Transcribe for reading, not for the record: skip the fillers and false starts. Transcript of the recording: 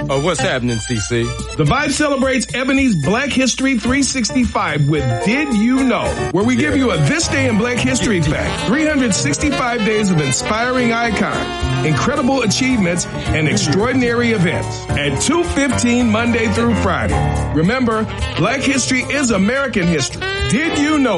What's happening, CC? The Vibe celebrates Ebony's Black History 365 with Did You Know, where we give you a This Day in Black History fact, 365 days of inspiring icons, incredible achievements, and extraordinary events at 2:15 Monday through Friday. Remember, Black history is American history. Did you know